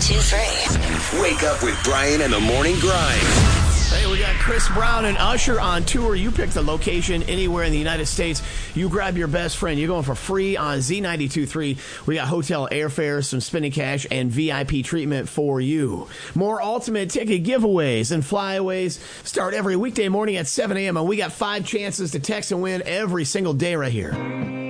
92.3. Wake up with Brian and the Morning Grind. Hey, we got Chris Brown and Usher on tour. You pick the location anywhere in the United States. You grab your best friend. You're going for free on Z92.3. We got hotel airfares, some spending cash, and VIP treatment for you. More ultimate ticket giveaways and flyaways start every weekday morning at 7 a.m. And we got 5 chances to text and win every single day right here.